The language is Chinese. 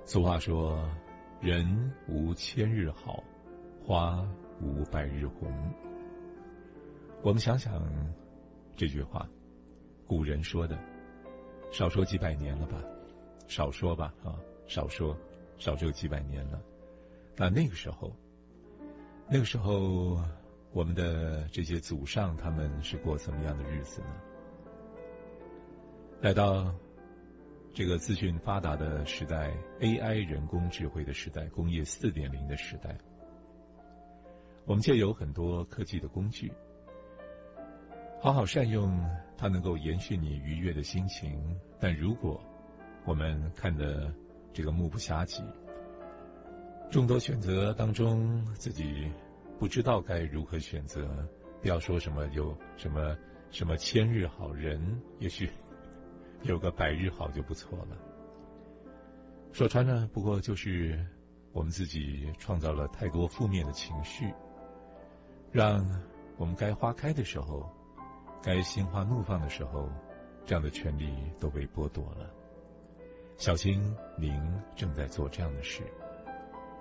俗话说，人无千日好，花无百日红。我们想想这句话，古人说的，少说几百年了吧，少说吧少说几百年了。那个时候我们的这些祖上他们是过怎么样的日子呢？来到这个资讯发达的时代， AI 人工智慧的时代，工业 4.0 的时代，我们借有很多科技的工具，好好善用它，能够延续你愉悦的心情。但如果我们看的这个目不暇接，众多选择当中自己不知道该如何选择，不要说什么有什么千日好人，也许有个百日好就不错了。说穿了，不过就是我们自己创造了太多负面的情绪，让我们该花开的时候，该心花怒放的时候，这样的权利都被剥夺了。小心您正在做这样的事。